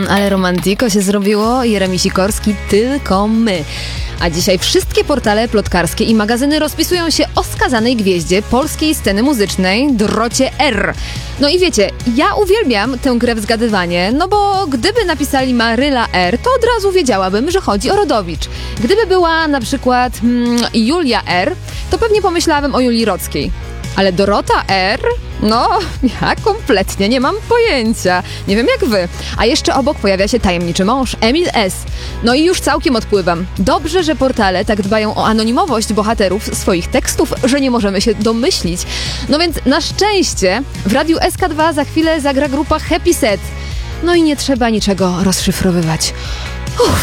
Ale romantiko się zrobiło. Jeremi Sikorski, tylko my. A dzisiaj wszystkie portale plotkarskie i magazyny rozpisują się o skazanej gwieździe polskiej sceny muzycznej, Dorocie R. No i wiecie, ja uwielbiam tę grę w zgadywanie, no bo gdyby napisali Maryla R, to od razu wiedziałabym, że chodzi o Rodowicz. Gdyby była na przykład Julia R, to pewnie pomyślałabym o Julii Rockiej. Ale Dorota R? No, ja kompletnie nie mam pojęcia. Nie wiem jak wy. A jeszcze obok pojawia się tajemniczy mąż, Emil S. No i już całkiem odpływam. Dobrze, że portale tak dbają o anonimowość bohaterów swoich tekstów, że nie możemy się domyślić. No więc na szczęście w Radiu SK2 za chwilę zagra grupa Happy Set. No i nie trzeba niczego rozszyfrowywać.